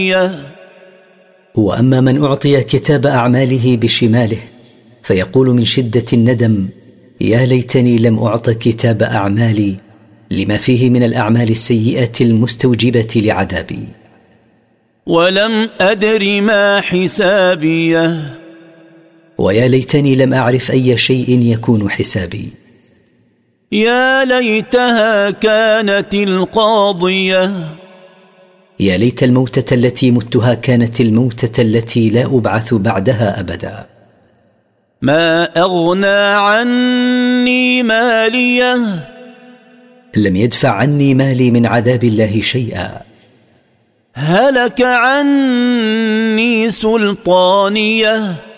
وأما من أعطي كتاب أعماله بشماله فيقول من شدة الندم: يا ليتني لم أعط كتاب أعمالي لما فيه من الأعمال السيئة المستوجبة لعذابي. ولم أدر ما حسابيه، ويا ليتني لم أعرف أي شيء يكون حسابي. يا ليتها كانت القاضية، يا ليت الموتة التي متها كانت الموتة التي لا أبعث بعدها أبدا. ما أغنى عني ماليه، لم يدفع عني مالي من عذاب الله شيئا. هلك عني سلطانيه،